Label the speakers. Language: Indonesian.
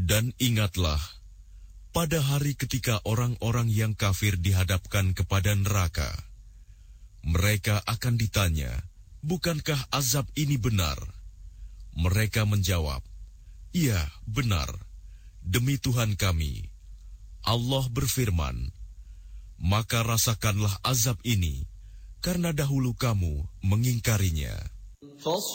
Speaker 1: Dan ingatlah, pada hari ketika orang-orang yang kafir dihadapkan kepada neraka, mereka akan ditanya, bukankah azab ini benar? Mereka menjawab, iya, benar. Demi Tuhan kami. Allah berfirman, maka rasakanlah azab ini, karena dahulu kamu mengingkarinya.